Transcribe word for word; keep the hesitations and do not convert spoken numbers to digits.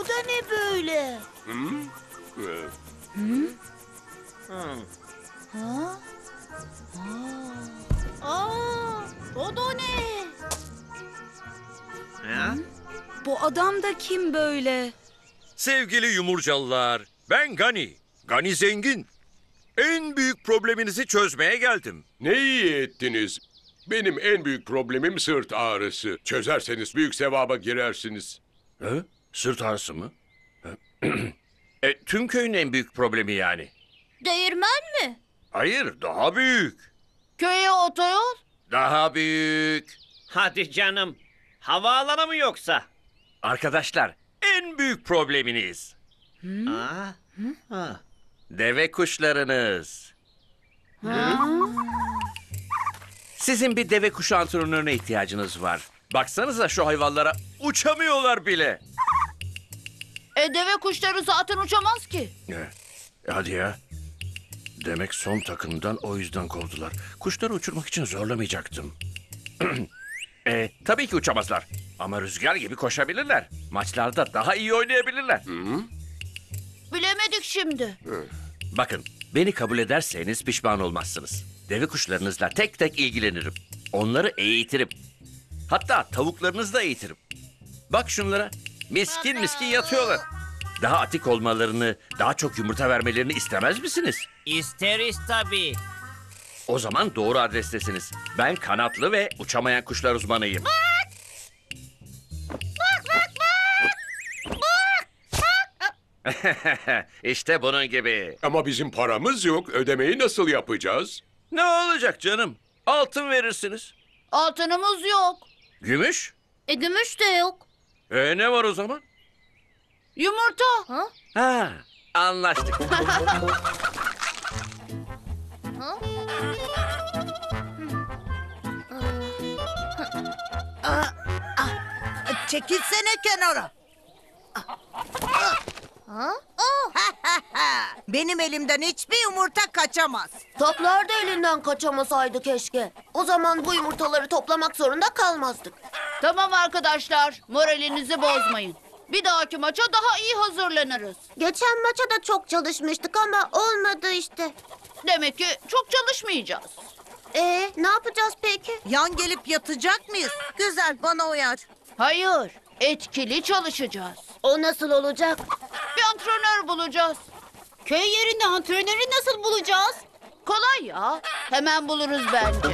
O da ne böyle? Hı? Ee, Ha? Aa, o da ne? Ha? Bu adam da kim böyle? Sevgili yumurcalılar, ben Gani. Gani zengin. En büyük probleminizi çözmeye geldim. Ne iyi ettiniz. Benim en büyük problemim sırt ağrısı. Çözerseniz büyük sevaba girersiniz. He? Sırt ağrısı mı? e, tüm köyün en büyük problemi yani. Değirmen mi? Hayır, daha büyük. Köye otoyol? Daha büyük. Hadi canım. Havaalanı mı yoksa? Arkadaşlar, en büyük probleminiz. Aa. Ha. Deve kuşlarınız. Sizin bir deve kuşu antrenörüne ihtiyacınız var. Baksanıza şu hayvanlara, uçamıyorlar bile. E deve kuşları zaten uçamaz ki. E, hadi ya. Demek son takımdan o yüzden kovdular. Kuşları uçurmak için zorlamayacaktım. e, tabii ki uçamazlar. Ama rüzgar gibi koşabilirler. Maçlarda daha iyi oynayabilirler. Bilemedik şimdi. Bakın, beni kabul ederseniz pişman olmazsınız. Deve kuşlarınızla tek tek ilgilenirim. Onları eğitirim. Hatta tavuklarınızı da eğitirim. Bak şunlara, miskin miskin yatıyorlar. Daha atik olmalarını, daha çok yumurta vermelerini istemez misiniz? İsteriz tabii. O zaman doğru adrestesiniz. Ben kanatlı ve uçamayan kuşlar uzmanıyım. İşte bunun gibi. Ama bizim paramız yok. Ödemeyi nasıl yapacağız? Ne olacak canım? Altın verirsiniz. Altınımız yok. Gümüş? E gümüş de yok. E ne var o zaman? Yumurta. Ha? Ha, anlaştık. Çekilsene kenara. Benim elimden hiçbir yumurta kaçamaz. Toplar da elinden kaçamasaydı keşke. O zaman bu yumurtaları toplamak zorunda kalmazdık. Tamam arkadaşlar, moralinizi bozmayın. Bir dahaki maça daha iyi hazırlanırız. Geçen maça da çok çalışmıştık ama olmadı işte. Demek ki çok çalışmayacağız. Ee, ne yapacağız peki? Yan gelip yatacak mıyız? Güzel, bana uyar. Hayır, etkili çalışacağız. O nasıl olacak? Bir antrenör bulacağız. Köy yerinde antrenörü nasıl bulacağız? Kolay ya, hemen buluruz bence.